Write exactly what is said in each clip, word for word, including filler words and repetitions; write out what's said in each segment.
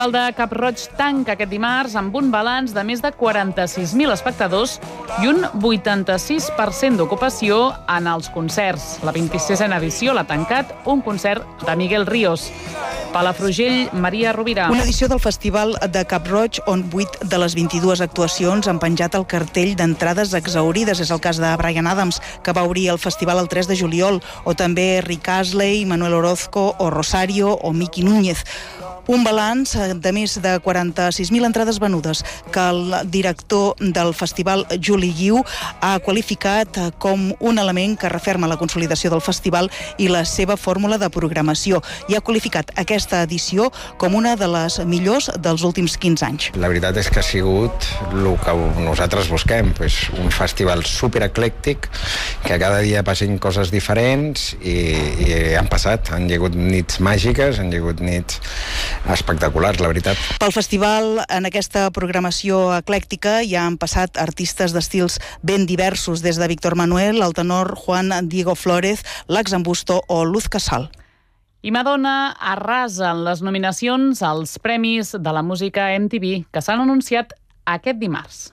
El de Cap-roig tanca aquest dimarts amb un balanç de més de quaranta-sis mil espectadors i un vuitanta-sis per cent d'ocupació en els concerts. La vint-i-sisena edició l'ha tancat un concert de Miguel Ríos. Palafrugell, Maria Rovira. Una edició del Festival de Cap-roig on vuit de les vint-i-dues actuacions han penjat el cartell d'entrades exaurides. És el cas de Bryan Adams, que va obrir el festival el tres de juliol, o també Rick Astley, Manuel Orozco o Rosario o Miki Núñez. Un balanç de més de quaranta-sis mil entrades venudes que el director del festival, Juli Guiu, ha qualificat com un element que referma la consolidació del festival i la seva fórmula de programació, i ha qualificat aquesta edició com una de les millors dels últims quinze anys. La veritat és que ha sigut el que nosaltres busquem, és un festival supereclèctic, que cada dia passin coses diferents i, i han passat, han hagut nits màgiques, han hagut nits espectaculars, la veritat. Pel festival, en aquesta programació eclèctica, ja han passat artistes d'estils ben diversos, des de Víctor Manuel, el tenor Juan Diego Flórez, l'Ax Ambusto o Luz Casal. I Madonna arrasa en les nominacions als Premis de la Música M T V, que s'han anunciat aquest dimarts.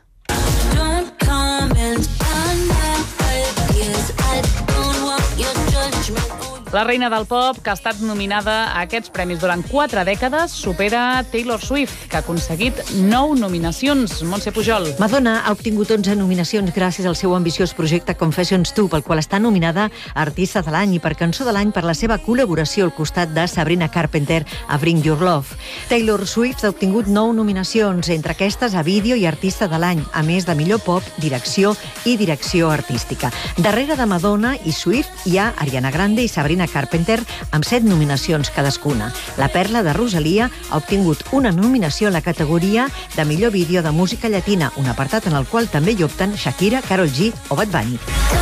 La reina del pop, que ha estat nominada a aquests premis durant quatre dècades, supera Taylor Swift, que ha aconseguit nou nominacions. Montse Pujol. Madonna ha obtingut onze nominacions gràcies al seu ambiciós projecte Confessions dos, pel qual està nominada a Artista de l'Any i per Cançó de l'Any per la seva col·laboració al costat de Sabrina Carpenter a Bring Your Love. Taylor Swift ha obtingut nou nominacions, entre aquestes a Vídeo i Artista de l'Any, a més de Millor Pop, Direcció i Direcció Artística. Darrere de Madonna i Swift hi ha Ariana Grande i Sabrina Carpenter amb set nominacions cadascuna. La perla de Rosalia ha obtingut una nominació a la categoria de millor vídeo de música llatina, un apartat en el qual també hi opten Shakira, Karol G o Bad Bunny.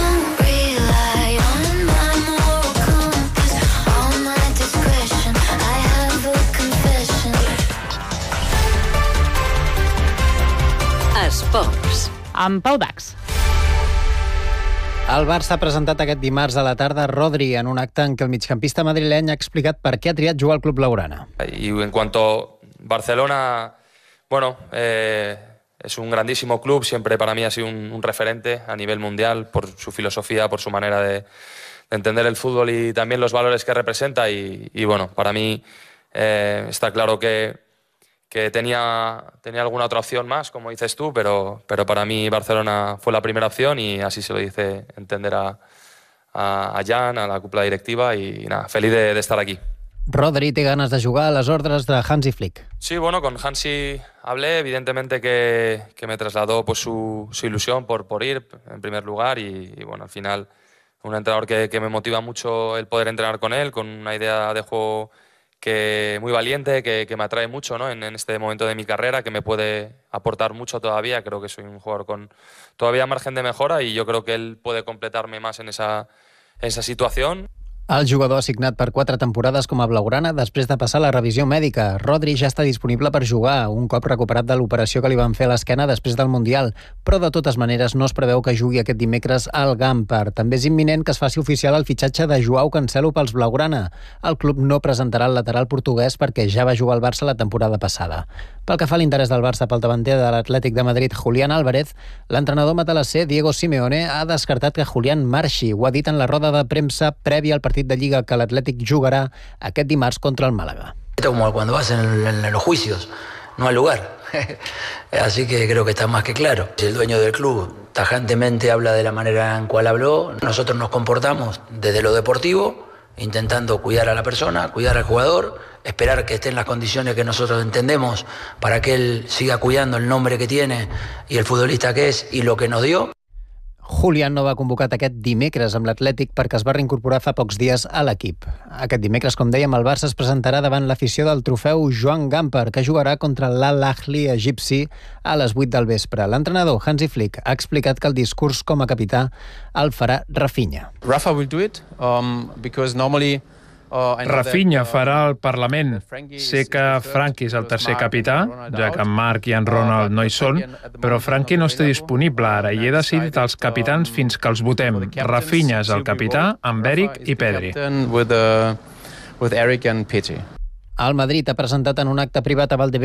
Esports. Amb Pau Dax. El Barça ha presentat aquest dimarts a la tarda Rodri en un acte en què el migcampista madrileny ha explicat per què ha triat jugar al club blaugrana. Y en cuanto a Barcelona, bueno, eh, es un grandísimo club, siempre para mí ha sido un, un referente a nivel mundial por su filosofía, por su manera de, de entender el fútbol y también los valores que representa y, y bueno, para mí eh, está claro que que tenía, tenía alguna otra opción más, como dices tú, pero, pero para mí Barcelona fue la primera opción y así se lo hice entender a, a, a Jan, a la cúpula directiva y, y nada, feliz de, de estar aquí. Rodri té ganes de jugar a les ordres de Hansi Flick. Sí, bueno, con Hansi hablé, evidentemente que, que me trasladó pues, su, su ilusión por, por ir en primer lugar y, y bueno, al final un entrenador que, que me motiva mucho el poder entrenar con él, con una idea de juego que muy valiente, que, que me atrae mucho, ¿no? en, en este momento de mi carrera, que me puede aportar mucho todavía. Creo que soy un jugador con todavía margen de mejora y yo creo que él puede completarme más en esa, en esa situación. El jugador assignat per quatre temporades com a blaugrana després de passar la revisió mèdica. Rodri ja està disponible per jugar, un cop recuperat de l'operació que li van fer a l'esquena després del Mundial, però de totes maneres no es preveu que jugui aquest dimecres al Gampar. També és imminent que es faci oficial el fitxatge de Joao Cancelo pels blaugrana. El club no presentarà el lateral portuguès perquè ja va jugar al Barça la temporada passada. Pel que fa a l'interès del Barça pel davanter de l'Atlètic de Madrid, Julián Álvarez, l'entrenador matalasser Diego Simeone ha descartat que Julián marxi. Ho ha dit en la roda de premsa prèvia al partit de Lliga que l'Atlètic jugarà aquest dimarts contra el Málaga. Esto como cuando vas en, en, en los juicios, no al lugar. Así que creo que está más que claro. Si el dueño del club tajantemente habla de la manera en cual habló, nosotros nos comportamos desde lo deportivo, intentando cuidar a la persona, cuidar al jugador, esperar que esté en las condiciones que nosotros entendemos para que él siga cuidando el nombre que tiene y el futbolista que es y lo que nos dio. Julián no va convocat aquest dimecres amb l'Atlètic perquè es va reincorporar fa pocs dies a l'equip. Aquest dimecres, com dèiem, el Barça es presentarà davant l'afició del trofeu Joan Gamper, que jugarà contra l'Al-Ahly egipci a les vuit del vespre. L'entrenador Hansi Flick ha explicat que el discurs com a capità el farà Rafinha. Rafa will do it um, because normally Rafinha farà el Parlament. Sé que Frankie és el tercer capità, ja que en Marc i en Ronald no hi són, però Frankie no està disponible ara i he decidit els capitans fins que els votem. Rafinha és el capità, amb Eric i Pedri. El Madrid ha presentat en un acte privat a Valdebebas